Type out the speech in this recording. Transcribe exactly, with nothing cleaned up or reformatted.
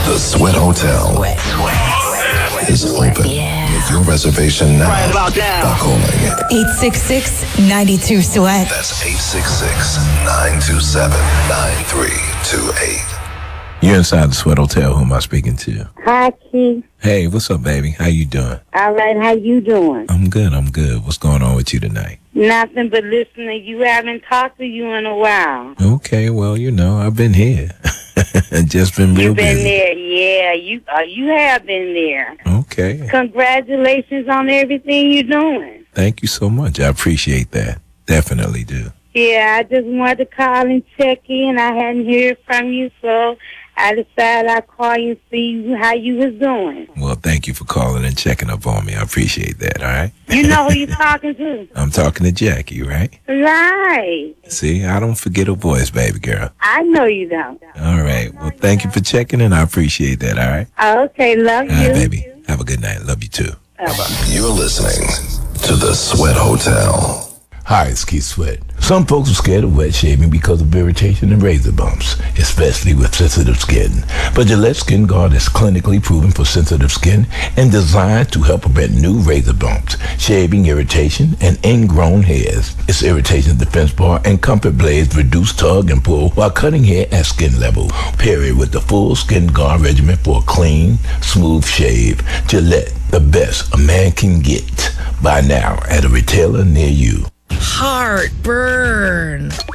The Sweat Hotel Sweat. Sweat. is open. Yeah. Get your reservation now right about now. By calling eight six six, nine two, sweat. That's eight six six, nine two seven, nine three two eight. You're inside the Sweat Hotel. Who am I speaking to? Hi, Keith. Hey, what's up, baby? How you doing? All right, how you doing? I'm good, I'm good. What's going on with you tonight? Nothing but listening. You haven't talked to you in a while. Okay, well, you know, I've been here. Just been real You've been busy. there, yeah. You uh, you have been there. Okay. Congratulations on everything you're doing. Thank you so much. I appreciate that. Definitely do. Yeah, I just wanted to call and check in. I hadn't heard from you, so I decided I'd call you and see how you was doing. Well, thank you for calling and checking up on me. I appreciate that, all right? You know who you're talking to? I'm talking to Jackie, right? Right. See, I don't forget her voice, baby girl. I know you don't. All right. Well, thank you for checking in. I appreciate that, all right? Okay, love you. All right, baby. Have a good night. Love you, too. Bye-bye. You're listening to The Sweat Hotel. Hi, it's Keith Sweat. Some folks are scared of wet shaving because of irritation and razor bumps, especially with sensitive skin. But Gillette Skin Guard is clinically proven for sensitive skin and designed to help prevent new razor bumps, shaving irritation, and ingrown hairs. Its irritation defense bar and comfort blades reduce tug and pull while cutting hair at skin level. Pair it with the full Skin Guard regimen for a clean, smooth shave. Gillette, the best a man can get. Buy now at a retailer near you. Heartburn.